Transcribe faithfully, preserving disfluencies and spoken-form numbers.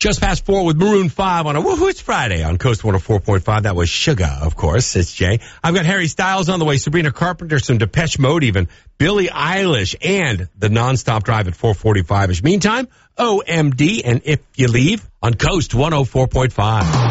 Just past four with Maroon five on a Woohoo! It's Friday on Coast one oh four point five. That was Sugar, of course. It's Jay. I've got Harry Styles on the way, Sabrina Carpenter, some Depeche Mode even, Billie Eilish, and the Nonstop Drive at four forty-five-ish. Meantime, O M D and If You Leave on Coast one oh four point five.